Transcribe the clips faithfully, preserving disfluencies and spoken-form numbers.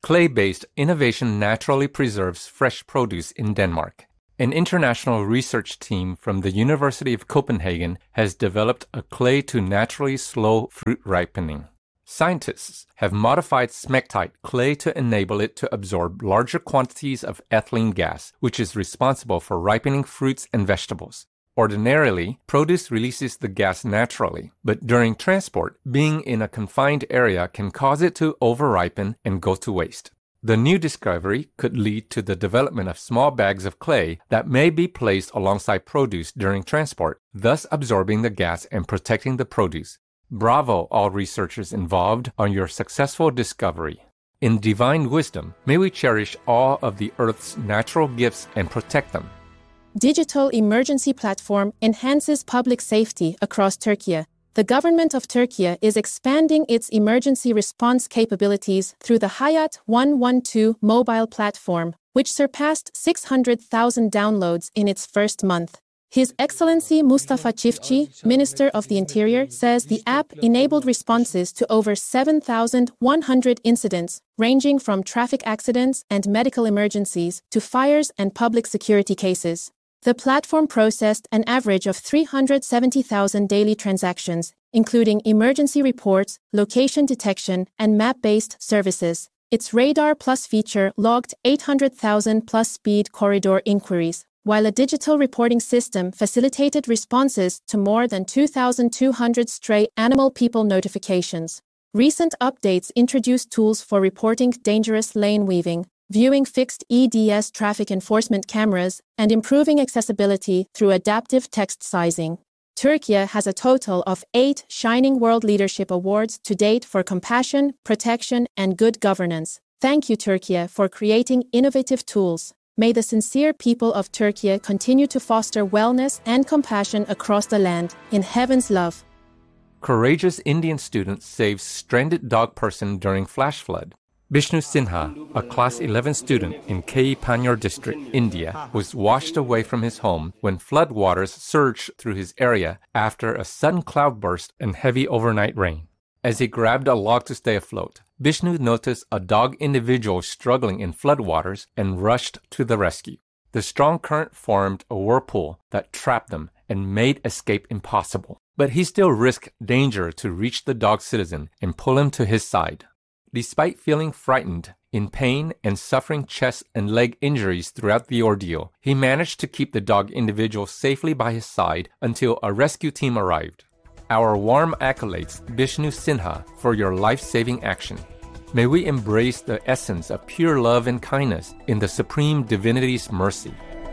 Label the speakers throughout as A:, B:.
A: Clay-based innovation naturally preserves fresh produce in Denmark. An international research team from the University of Copenhagen has developed a clay to naturally slow fruit ripening. Scientists have modified smectite clay to enable it to absorb larger quantities of ethylene gas, which is responsible for ripening fruits and vegetables. Ordinarily, produce releases the gas naturally, but during transport, being in a confined area can cause it to over-ripen and go to waste. The new discovery could lead to the development of small bags of clay that may be placed alongside produce during transport, thus absorbing the gas and protecting the produce. Bravo, all researchers involved, on your successful discovery. In divine wisdom, may we cherish all of the Earth's natural gifts and protect them.
B: Digital emergency platform enhances public safety across Turkey. The government of Turkey is expanding its emergency response capabilities through the Hayat one one two mobile platform, which surpassed six hundred thousand downloads in its first month. His Excellency Mustafa Çiftçi, Minister of the Interior, says the app enabled responses to over seven thousand one hundred incidents, ranging from traffic accidents and medical emergencies to fires and public security cases. The platform processed an average of three hundred seventy thousand daily transactions, including emergency reports, location detection, and map-based services. Its Radar Plus feature logged eight hundred thousand plus speed corridor inquiries, while a digital reporting system facilitated responses to more than two thousand two hundred stray animal people notifications. Recent updates introduced tools for reporting dangerous lane weaving, viewing fixed E D S traffic enforcement cameras, and improving accessibility through adaptive text sizing. Turkey has a total of eight Shining World Leadership Awards to date for compassion, protection, and good governance. Thank you, Turkey, for creating innovative tools. May the sincere people of Turkey continue to foster wellness and compassion across the land, in heaven's love.
A: Courageous Indian student saves stranded dog person during flash flood. Bishnu Sinha, a class eleven student in K. Panjur district, India, was washed away from his home when floodwaters surged through his area after a sudden cloudburst and heavy overnight rain. As he grabbed a log to stay afloat, Bishnu noticed a dog individual struggling in floodwaters and rushed to the rescue. The strong current formed a whirlpool that trapped them and made escape impossible. But he still risked danger to reach the dog citizen and pull him to his side. Despite feeling frightened, in pain, and suffering chest and leg injuries throughout the ordeal, he managed to keep the dog individual safely by his side until a rescue team arrived. Our warm accolades, Bishnu Sinha, for your life-saving action. May we embrace the essence of pure love and kindness in the Supreme Divinity's mercy.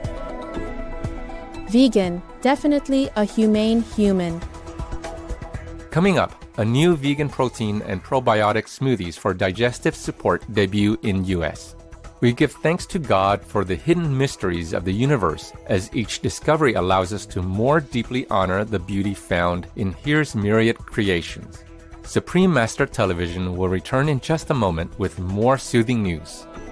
B: Vegan, definitely a humane human.
A: Coming up, a new vegan protein and probiotic smoothies for digestive support debut in U S. We give thanks to God for the hidden mysteries of the universe, as each discovery allows us to more deeply honor the beauty found in His myriad creations. Supreme Master Television will return in just a moment with more soothing news.